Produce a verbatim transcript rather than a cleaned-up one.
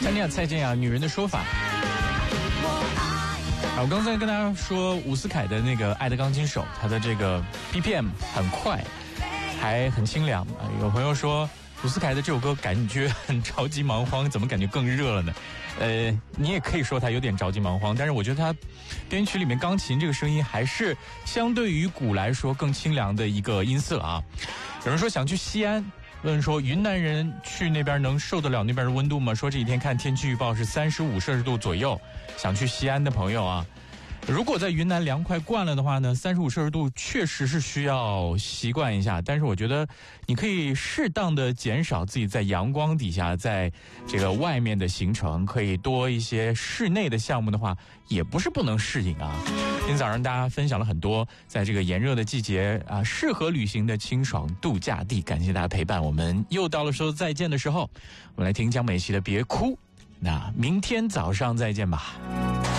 蔡健雅，蔡健雅，女人的说法。好，我刚才跟大家说伍思凯的那个《爱的钢琴手》，他的这个 B P M 很快，还很清凉。有朋友说伍思凯的这首歌感觉很着急忙慌，怎么感觉更热了呢？呃，你也可以说他有点着急忙慌，但是我觉得他编曲里面钢琴这个声音还是相对于鼓来说更清凉的一个音色啊。有人说想去西安，问说云南人去那边能受得了那边的温度吗？说这几天看天气预报是三十五摄氏度左右，想去西安的朋友啊，如果在云南凉快惯了的话呢，三十五摄氏度确实是需要习惯一下，但是我觉得你可以适当的减少自己在阳光底下在这个外面的行程，可以多一些室内的项目的话，也不是不能适应啊。今天早上大家分享了很多在这个炎热的季节啊适合旅行的清爽度假地，感谢大家陪伴，我们又到了说再见的时候，我们来听江美琪的别哭，那明天早上再见吧。